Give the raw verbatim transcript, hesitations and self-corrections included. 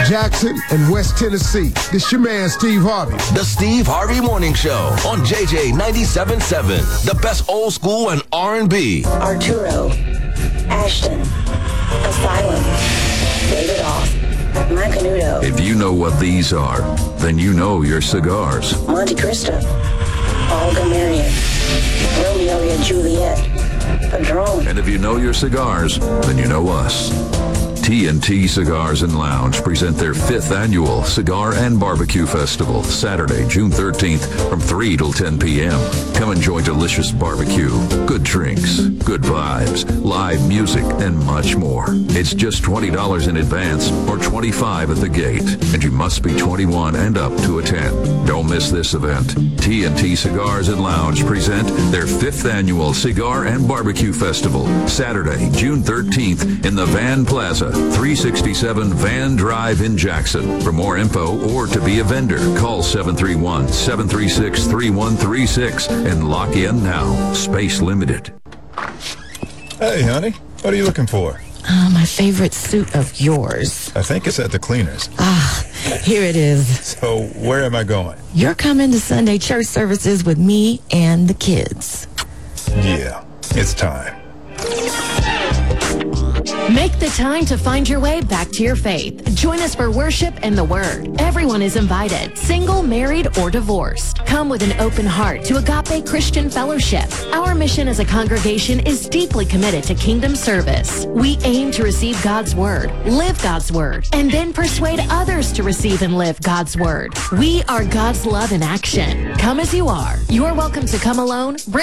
Jackson, and West Tennessee. This your man, Steve Harvey. The Steve Harvey Morning Show on J J ninety-seven point seven. The best old school and R and B. Arturo, Ashton, Asylum, David Off, Macanudo. If you know what these are, then you know your cigars. Monte Cristo, Olga Marion, Romeo and Juliet, Padron. And if you know your cigars, then you know us. T and T Cigars and Lounge present their fifth annual Cigar and Barbecue Festival, Saturday, June thirteenth, from three till ten p.m. Come enjoy delicious barbecue, good drinks, good vibes, live music, and much more. It's just twenty dollars in advance or twenty-five dollars at the gate, and you must be twenty-one and up to attend. Don't miss this event. T and T Cigars and Lounge present their fifth annual Cigar and Barbecue Festival, Saturday, June thirteenth, in the Van Plaza, three sixty-seven Van Drive in Jackson. For more info or to be a vendor, call seven three one, seven three six, three one three six and lock in now. Space limited. Hey, honey, what are you looking for? Uh, my favorite suit of yours. I think it's at the cleaners. Ah, here it is. So where am I going? You're coming to Sunday church services with me and the kids. Yeah, it's time. Make the time to find your way back to your faith. Join us for worship and the Word. Everyone is invited, single, married, or divorced. Come with an open heart to Agape Christian Fellowship. Our mission as a congregation is deeply committed to kingdom service. We aim to receive God's Word, live God's Word, and then persuade others to receive and live God's Word. We are God's love in action. Come as you are. You're welcome to come alone. Bring